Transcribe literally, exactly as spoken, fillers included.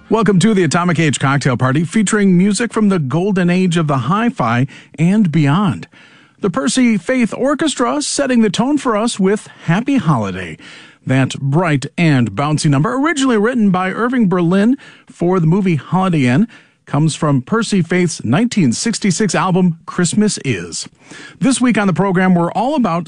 Welcome to the Atomic Age Cocktail Party, featuring music from the golden age of the hi-fi and beyond. The Percy Faith Orchestra setting the tone for us with Happy Holiday. That bright and bouncy number, originally written by Irving Berlin for the movie Holiday Inn, comes from Percy Faith's nineteen sixty-six album, Christmas Is. This week on the program, we're all about